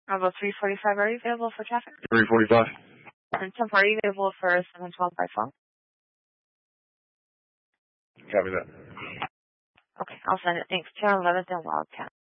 About 3:45. Are you available for traffic? 3:45. And Temp, are you available for 712 by phone? Copy that. Okay, I'll send it. Thanks. 211th and Wildcat.